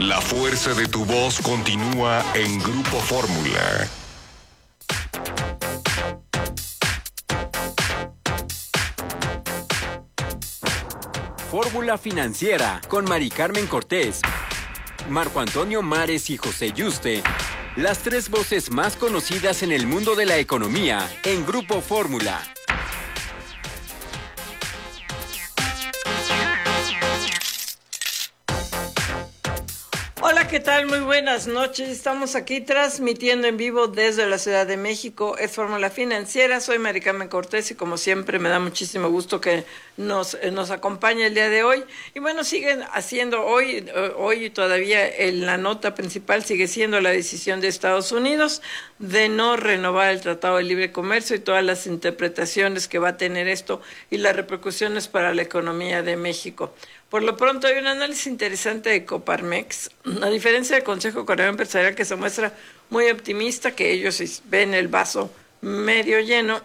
La fuerza de tu voz continúa en Grupo Fórmula. Fórmula Financiera con Mari Carmen Cortés, Marco Antonio Mares y José Yuste. Las tres voces más conocidas en el mundo de la economía en Grupo Fórmula. Hola, ¿qué tal? Muy buenas noches. Estamos aquí transmitiendo en vivo desde la Ciudad de México. Es Fórmula Financiera. Soy Mari Carmen Cortés y como siempre me da muchísimo gusto que nos acompañe el día de hoy. Y bueno, siguen haciendo hoy todavía la nota principal sigue siendo la decisión de Estados Unidos de no renovar el Tratado de Libre Comercio y todas las interpretaciones que va a tener esto y las repercusiones para la economía de México. Por lo pronto hay un análisis interesante de Coparmex, a diferencia del Consejo Económico Empresarial que se muestra muy optimista, que ellos ven el vaso medio lleno.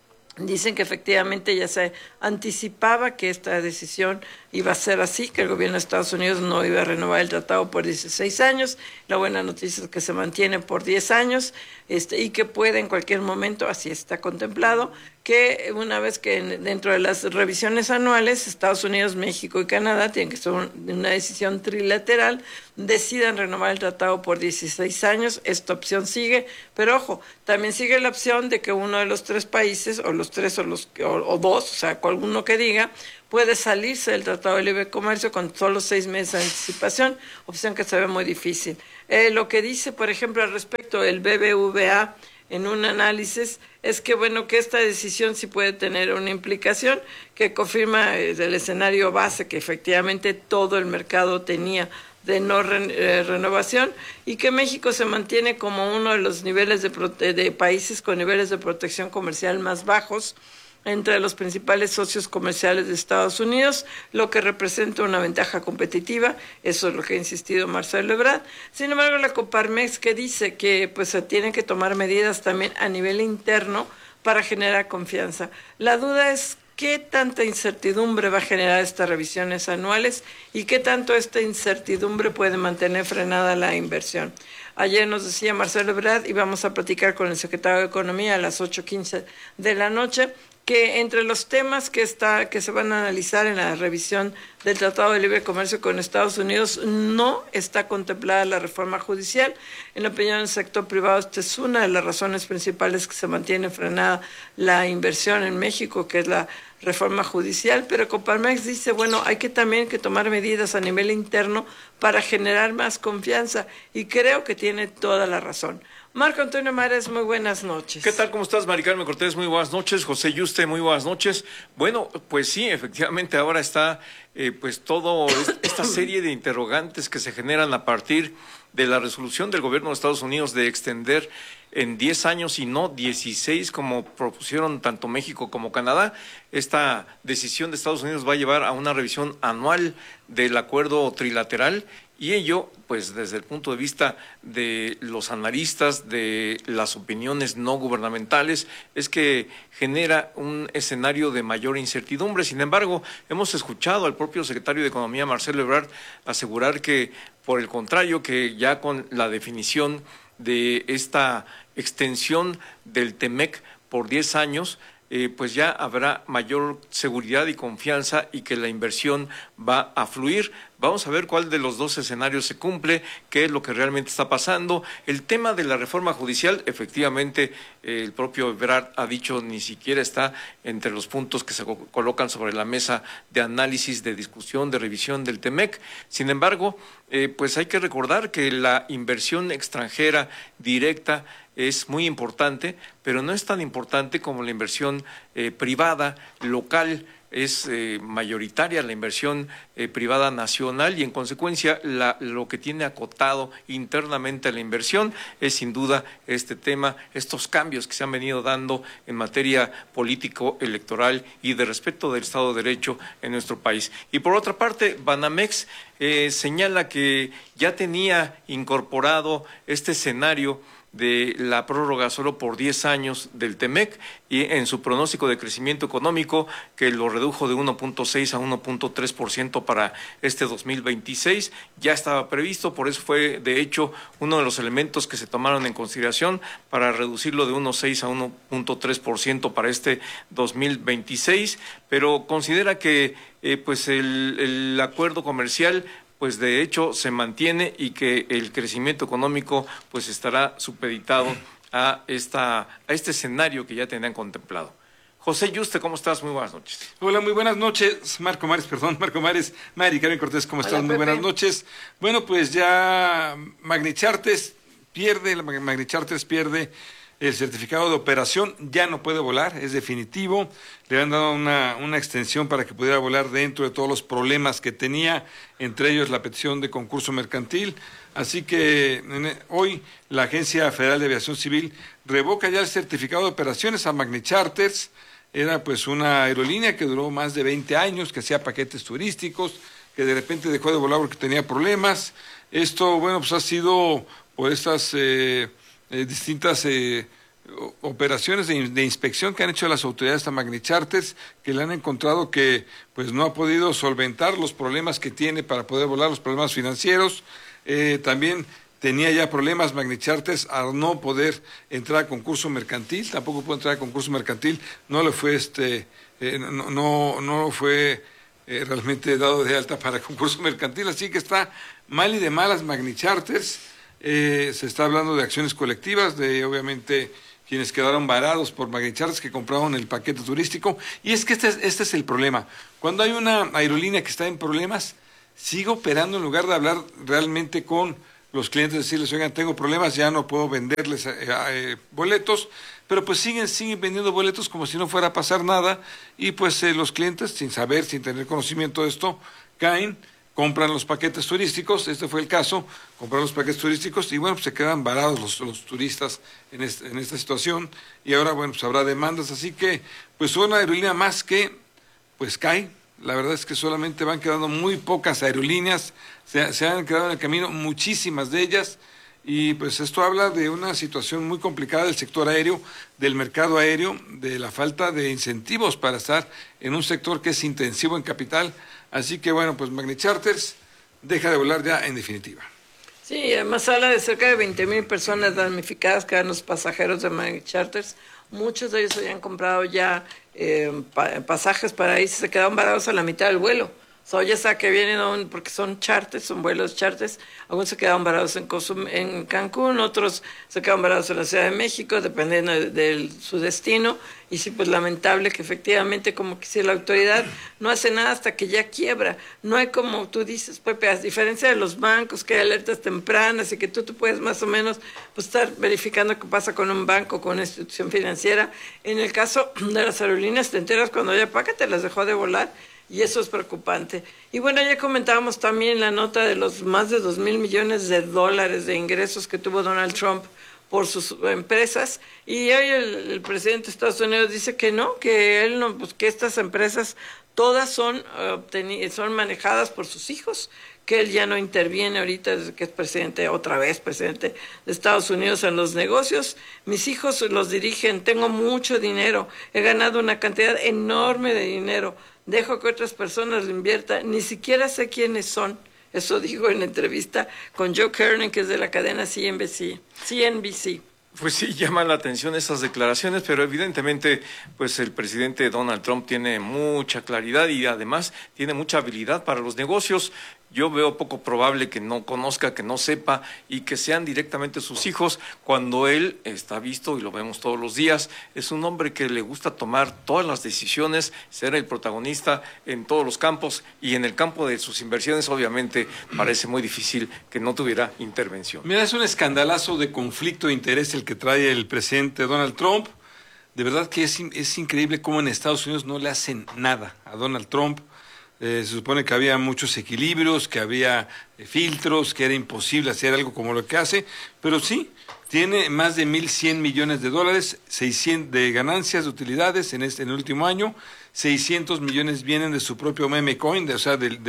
Dicen que efectivamente ya se anticipaba que esta decisión iba a ser así, que el gobierno de Estados Unidos no iba a renovar el tratado por 16 años. La buena noticia es que se mantiene por 10 años y que puede en cualquier momento, así está contemplado, que una vez que dentro de las revisiones anuales, Estados Unidos, México y Canadá, tienen que ser una decisión trilateral, decidan renovar el tratado por 16 años. Esta opción sigue, pero ojo, también sigue la opción de que uno de los tres países, o los tres o dos, o sea, alguno que diga, puede salirse del Tratado de Libre Comercio con solo 6 meses de anticipación, opción que se ve muy difícil. Lo que dice, por ejemplo, al respecto el BBVA en un análisis es que, bueno, que esta decisión sí puede tener una implicación que confirma el escenario base que efectivamente todo el mercado tenía de no renovación y que México se mantiene como uno de los niveles de países con niveles de protección comercial más bajos entre los principales socios comerciales de Estados Unidos, lo que representa una ventaja competitiva. Eso es lo que ha insistido Marcelo Ebrard. Sin embargo, la Coparmex que dice que pues se tienen que tomar medidas también a nivel interno para generar confianza. La duda es qué tanta incertidumbre va a generar estas revisiones anuales y qué tanto esta incertidumbre puede mantener frenada la inversión. Ayer nos decía Marcelo Ebrard, y vamos a platicar con el secretario de Economía a las 8:15 de la noche, que entre los temas que se van a analizar en la revisión del Tratado de Libre Comercio con Estados Unidos no está contemplada la reforma judicial. En la opinión del sector privado, esta es una de las razones principales que se mantiene frenada la inversión en México, que es la reforma judicial, pero Coparmex dice, bueno, hay que también que tomar medidas a nivel interno para generar más confianza, y creo que tiene toda la razón. Marco Antonio Mares, muy buenas noches. ¿Qué tal? ¿Cómo estás, Mari Carmen Cortés? Muy buenas noches. José Yuste, muy buenas noches. Bueno, pues sí, efectivamente ahora está pues todo esta serie de interrogantes que se generan a partir de la resolución del gobierno de Estados Unidos de extender en 10 años y no 16 como propusieron tanto México como Canadá. Esta decisión de Estados Unidos va a llevar a una revisión anual del acuerdo trilateral, y ello, pues desde el punto de vista de los analistas, de las opiniones no gubernamentales, es que genera un escenario de mayor incertidumbre. Sin embargo, hemos escuchado al propio secretario de Economía, Marcelo Ebrard, asegurar que, por el contrario, que ya con la definición de esta extensión del TEMEC por 10 años, pues ya habrá mayor seguridad y confianza y que la inversión va a fluir. Vamos a ver cuál de los dos escenarios se cumple, qué es lo que realmente está pasando. El tema de la reforma judicial, efectivamente, el propio Ebrard ha dicho, ni siquiera está entre los puntos que se colocan sobre la mesa de análisis, de discusión, de revisión del TEMEC. Sin embargo, pues hay que recordar que la inversión extranjera directa es muy importante, pero no es tan importante como la inversión privada, local. Es mayoritaria la inversión privada nacional, y en consecuencia lo que tiene acotado internamente la inversión es sin duda este tema, estos cambios que se han venido dando en materia político-electoral y de respeto del Estado de Derecho en nuestro país. Y por otra parte, Banamex señala que ya tenía incorporado este escenario de la prórroga solo por 10 años del TEMEC y en su pronóstico de crecimiento económico que lo redujo de 1.6 a 1.3% para este 2026. Ya estaba previsto, por eso fue de hecho uno de los elementos que se tomaron en consideración para reducirlo de 1.6 a 1.3% para este 2026, pero considera que pues el acuerdo comercial pues de hecho se mantiene y que el crecimiento económico pues estará supeditado a este escenario que ya tenían contemplado. José Yuste, ¿cómo estás? Muy buenas noches. Hola, muy buenas noches. Marco Mares, Mari Carmen Cortés, ¿cómo estás? Muy buenas noches. Bueno, pues ya Magni Charters pierde el certificado de operación, ya no puede volar, es definitivo. Le han dado una extensión para que pudiera volar dentro de todos los problemas que tenía, entre ellos la petición de concurso mercantil. Así que hoy la Agencia Federal de Aviación Civil revoca ya el certificado de operaciones a Magni Charters. Era pues una aerolínea que duró más de 20 años, que hacía paquetes turísticos, que de repente dejó de volar porque tenía problemas. Esto, bueno, pues ha sido por estas distintas operaciones de inspección que han hecho las autoridades a Magni Charters, que le han encontrado que pues no ha podido solventar los problemas que tiene para poder volar, los problemas financieros. También tenía ya problemas Magni Charters al no poder entrar a concurso mercantil, tampoco pudo entrar a concurso mercantil, no le fue no fue realmente dado de alta para concurso mercantil, así que está mal y de malas Magni Charters. Se está hablando de acciones colectivas, de obviamente quienes quedaron varados por Magni Charters que compraron el paquete turístico. Y es que este es el problema. Cuando hay una aerolínea que está en problemas, sigue operando en lugar de hablar realmente con los clientes, decirles, oigan, tengo problemas, ya no puedo venderles boletos, pero pues siguen vendiendo boletos como si no fuera a pasar nada, y pues los clientes, sin saber, sin tener conocimiento de esto, caen, compran los paquetes turísticos. Este fue el caso, compraron los paquetes turísticos y bueno, pues se quedan varados los turistas en esta situación, y ahora bueno, pues habrá demandas, así que pues una aerolínea más que pues cae. La verdad es que solamente van quedando muy pocas aerolíneas, se han quedado en el camino muchísimas de ellas, y pues esto habla de una situación muy complicada del sector aéreo, del mercado aéreo, de la falta de incentivos para estar en un sector que es intensivo en capital. Así que bueno, pues Magni Charters deja de volar ya en definitiva. Sí, además habla de cerca de 20,000 personas damnificadas que eran los pasajeros de Magni Charters. Muchos de ellos habían comprado ya pasajes para irse, se quedaron varados a la mitad del vuelo. O sea, ya sabe que vienen porque son charters, son vuelos charters. Algunos se quedaron varados en Cancún, otros se quedaron varados en la Ciudad de México, dependiendo de su destino. Y sí, pues lamentable que efectivamente, como que si la autoridad no hace nada hasta que ya quiebra. No hay, como tú dices, Pepe, a diferencia de los bancos, que hay alertas tempranas y que tú puedes más o menos pues estar verificando qué pasa con un banco, con una institución financiera. En el caso de las aerolíneas, te enteras cuando ya te las dejó de volar. Y eso es preocupante. Y bueno, ya comentábamos también la nota de los más de 2,000 millones de dólares de ingresos que tuvo Donald Trump por sus empresas. Y hoy el presidente de Estados Unidos dice que no, que él no, pues que estas empresas todas son manejadas por sus hijos, que él ya no interviene ahorita desde que es presidente, otra vez presidente de Estados Unidos, en los negocios. Mis hijos los dirigen, tengo mucho dinero, he ganado una cantidad enorme de dinero, dejo que otras personas lo inviertan, ni siquiera sé quiénes son. Eso dijo en la entrevista con Joe Kernan, que es de la cadena CNBC. Pues sí, llama la atención esas declaraciones, pero evidentemente pues el presidente Donald Trump tiene mucha claridad y además tiene mucha habilidad para los negocios. Yo veo poco probable que no conozca, que no sepa y que sean directamente sus hijos, cuando él está visto, y lo vemos todos los días, es un hombre que le gusta tomar todas las decisiones, ser el protagonista en todos los campos, y en el campo de sus inversiones obviamente parece muy difícil que no tuviera intervención. Mira, es un escandalazo de conflicto de interés el que trae el presidente Donald Trump. De verdad que es increíble cómo en Estados Unidos no le hacen nada a Donald Trump. Se supone que había muchos equilibrios, que había filtros, que era imposible hacer algo como lo que hace, pero sí, tiene más de 1,100 millones de dólares, 600 de ganancias, de utilidades en el último año, 600 millones vienen de su propio meme coin, de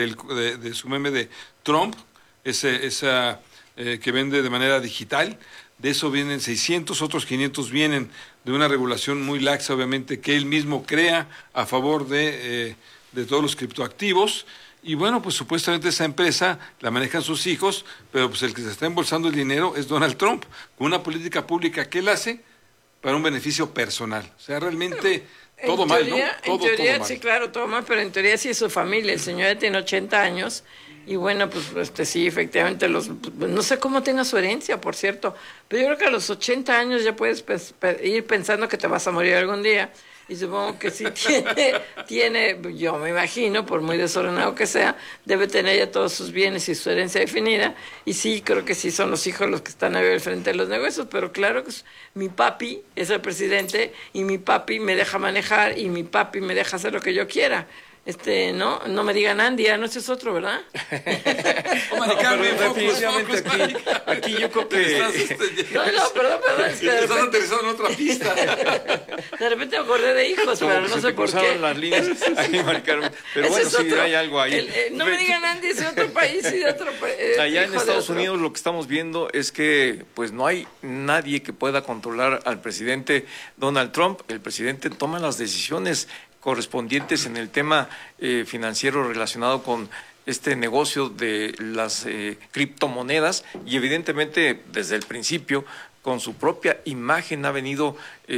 su meme de Trump, que vende de manera digital. de eso vienen 600, otros 500 vienen de una regulación muy laxa, obviamente, que él mismo crea a favor de todos los criptoactivos. Y bueno, pues supuestamente esa empresa la manejan sus hijos, pero pues el que se está embolsando el dinero es Donald Trump, con una política pública que él hace para un beneficio personal. O sea, realmente todo mal, ¿no? En teoría, todo mal. sí, claro, todo mal, pero en teoría sí es su familia. El señor ya tiene 80 años y bueno, pues sí, efectivamente, no sé cómo tenga su herencia, por cierto, pero yo creo que a los 80 años ya puedes ir pensando que te vas a morir algún día. Y supongo que sí tiene, yo me imagino, por muy desordenado que sea, debe tener ya todos sus bienes y su herencia definida. Y sí, creo que sí son los hijos los que están ahí al frente de los negocios. Pero claro que mi papi es el presidente y mi papi me deja manejar y mi papi me deja hacer lo que yo quiera. No me digan Andy, no, ese es otro, ¿verdad? Definitivamente aquí yo creo que... Perdón, es que Estás aterrizando en otra pista. de repente me acordé de hijos, pero no sé por qué. Las líneas aquí, Mari Carmen. Pero Ese bueno, es sí, otro. hay algo ahí. No me digan Andy, es de otro país y de otro país. Allá en Estados Unidos lo que estamos viendo es que pues no hay nadie que pueda controlar al presidente Donald Trump. El presidente toma las decisiones correspondientes en el tema financiero relacionado con este negocio de las criptomonedas y evidentemente desde el principio con su propia imagen ha venido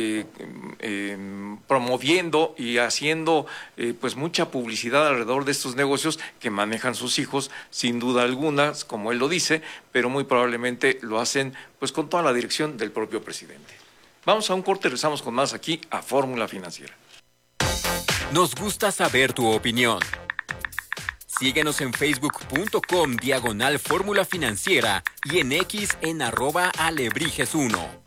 promoviendo y haciendo pues mucha publicidad alrededor de estos negocios que manejan sus hijos, sin duda alguna, como él lo dice, pero muy probablemente lo hacen pues con toda la dirección del propio presidente. Vamos a un corte, regresamos con más aquí a Fórmula Financiera. Nos gusta saber tu opinión. Síguenos en facebook.com/Fórmula Financiera y en X en @Alebrijes1.